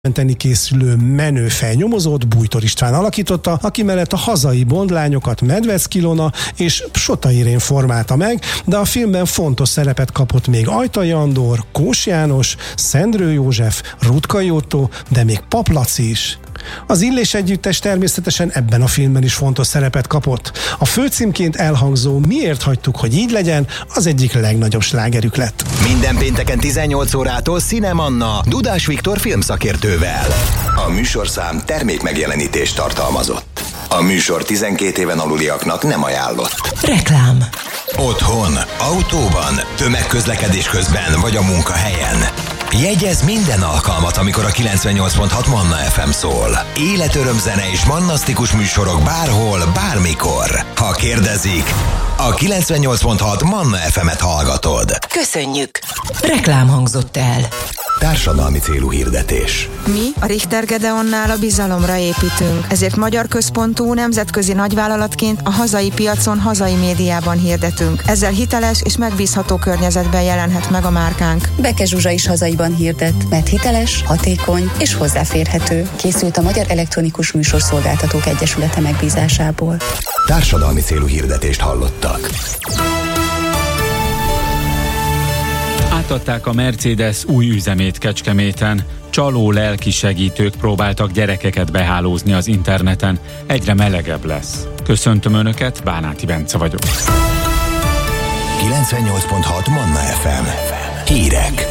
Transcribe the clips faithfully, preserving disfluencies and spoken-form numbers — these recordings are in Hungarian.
menteni készülő menő fejnyomozót Bújtor István alakította, aki mellett a hazai bondlányokat Medvecki Ilona és Sota Irén formálta meg, de a filmben fontos szerepet kapott még Ajtai Andor, Kós János, Szendrő József, Rutka Jótó, de még Pap Laci is. Az Illés együttes természetesen ebben a filmben is fontos szerepet kapott. A főcímként elhangzó Miért hagytuk, hogy így legyen, az egyik legnagyobb slágerük lett. Minden pénteken tizennyolc órától Cinemanna Dudás Viktor filmszakértővel. A műsorszám termékmegjelenítést tartalmazott. A műsor tizenkét éven aluliaknak nem ajánlott. Reklám. Otthon, autóban, tömegközlekedés közben vagy a munkahelyen. Jegyezz minden alkalmat, amikor a kilencvennyolc pont hat Manna ef em szól. Életörömzene és mannasztikus műsorok bárhol, bármikor. Ha kérdezik, a kilencvennyolc pont hat Manna ef emet hallgatod. Köszönjük! Reklám hangzott el. Társadalmi célú hirdetés. Mi a Richter Gedeonnál a bizalomra építünk, ezért magyar központú nemzetközi nagyvállalatként a hazai piacon, hazai médiában hirdetünk. Ezzel hiteles és megbízható környezetben jelenhet meg a márkánk. Beke Zsuzsa is hazaiban hirdet, mert hiteles, hatékony és hozzáférhető. Készült a Magyar Elektronikus Műsorszolgáltatók Egyesülete megbízásából. Társadalmi célú hirdetést hallottak. Átadták a Mercedes új üzemét Kecskeméten. Csaló lelki segítők próbáltak gyerekeket behálózni az interneten. Egyre melegebb lesz. Köszöntöm Önöket, Bánáti Bence vagyok. kilencvennyolc pont hat Manna ef em. Hírek.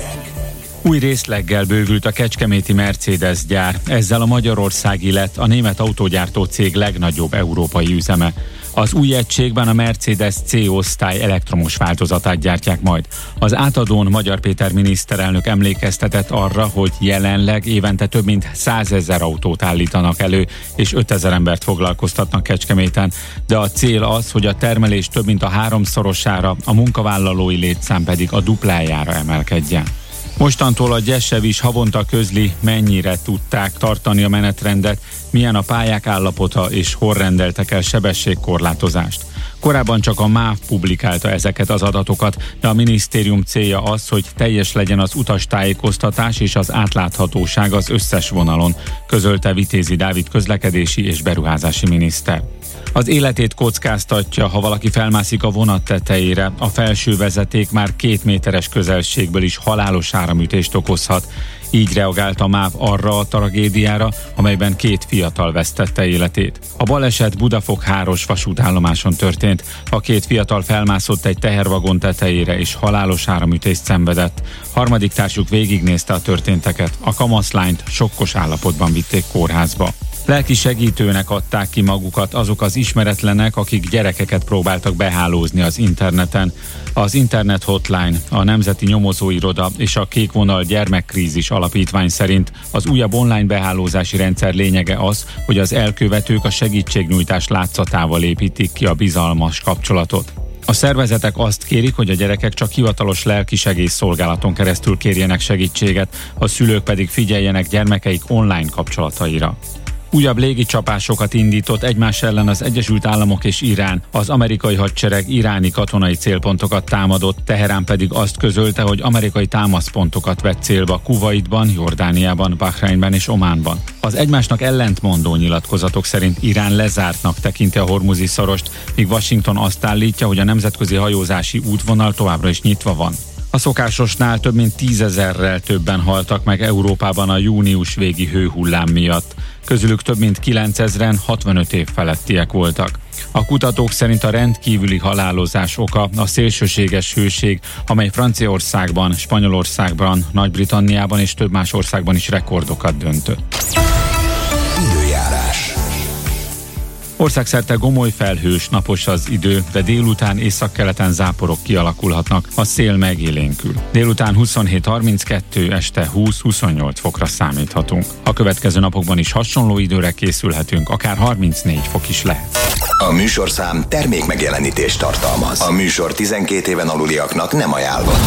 Új részleggel bővült a kecskeméti Mercedes gyár. Ezzel a magyarországi lett a német autógyártó cég legnagyobb európai üzeme. Az új egységben a Mercedes C-osztály elektromos változatát gyártják majd. Az átadón Magyar Péter miniszterelnök emlékeztetett arra, hogy jelenleg évente több mint százezer autót állítanak elő, és ötezer embert foglalkoztatnak Kecskeméten. De a cél az, hogy a termelés több mint a háromszorosára, a munkavállalói létszám pedig a duplájára emelkedjen. Mostantól a Gyesev is havonta közli, mennyire tudták tartani a menetrendet, milyen a pályák állapota és hol rendeltek el sebességkorlátozást. Korábban csak a MÁV publikálta ezeket az adatokat, de a minisztérium célja az, hogy teljes legyen az utastájékoztatás és az átláthatóság az összes vonalon, közölte Vitézi Dávid közlekedési és beruházási miniszter. Az életét kockáztatja, ha valaki felmászik a vonat tetejére, a felső vezeték már két méteres közelségből is halálos áramütést okozhat. Így reagált a MÁV arra a tragédiára, amelyben két fiatal vesztette életét. A baleset Budafok-Háros vasútállomáson történt. A két fiatal felmászott egy tehervagon tetejére és halálos áramütést szenvedett. Harmadik társuk végignézte a történteket. A kamaszlányt sokkos állapotban vitték kórházba. Lelki segítőnek adták ki magukat azok az ismeretlenek, akik gyerekeket próbáltak behálózni az interneten. Az Internet Hotline, a Nemzeti Nyomozóiroda és a Kék Vonal Gyermekkrízis Alapítvány szerint az újabb online behálózási rendszer lényege az, hogy az elkövetők a segítségnyújtás látszatával építik ki a bizalmas kapcsolatot. A szervezetek azt kérik, hogy a gyerekek csak hivatalos lelkisegész szolgálaton keresztül kérjenek segítséget, a szülők pedig figyeljenek gyermekeik online kapcsolataira. Újabb légicsapásokat indított egymás ellen az Egyesült Államok és Irán. Az amerikai hadsereg iráni katonai célpontokat támadott, Teherán pedig azt közölte, hogy amerikai támaszpontokat vett célba Kuwaitban, Jordániában, Bahreinben és Ománban. Az egymásnak ellentmondó nyilatkozatok szerint Irán lezártnak tekinti a Hormuzi szorost, míg Washington azt állítja, hogy a nemzetközi hajózási útvonal továbbra is nyitva van. A szokásosnál több mint tízezerrel többen haltak meg Európában a június végi hőhullám miatt. Közülük több mint kilencezren hatvanöt év felettiek voltak. A kutatók szerint a rendkívüli halálozás oka a szélsőséges hőség, amely Franciaországban, Spanyolországban, Nagy-Britanniában és több más országban is rekordokat döntött. Időjárás. Országszerte gomoly felhős, napos az idő, de délután északkeleten záporok kialakulhatnak, a szél megélénkül. Délután huszonhét harminckettő, este húsz-huszonnyolc fokra számíthatunk. A következő napokban is hasonló időre készülhetünk, akár harmincnégy fok is lehet. A műsorszám termékmegjelenítést tartalmaz. A műsor tizenkét éven aluliaknak nem ajánlott.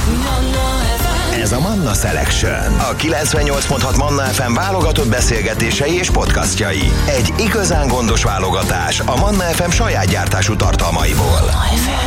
Ez a Manna Selection, a kilencvennyolc pont hat Manna ef em válogatott beszélgetései és podcastjai. Egy igazán gondos válogatás a Manna ef em saját gyártású tartalmaiból.